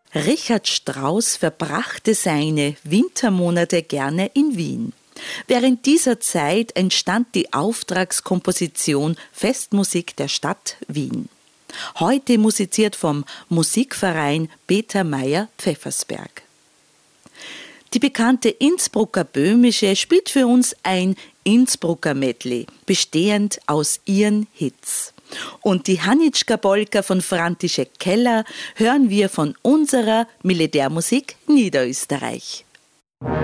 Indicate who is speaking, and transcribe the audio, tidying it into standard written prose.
Speaker 1: Richard Strauss verbrachte seine Wintermonate gerne in Wien. Während dieser Zeit entstand die Auftragskomposition Festmusik der Stadt Wien. Heute musiziert vom Musikverein Peter Mayer Pfeffersberg. Die bekannte Innsbrucker Böhmische spielt für uns ein Innsbrucker Medley, bestehend aus ihren Hits. Und die Hanitschka-Polka von František Keller hören wir von unserer Militärmusik Niederösterreich.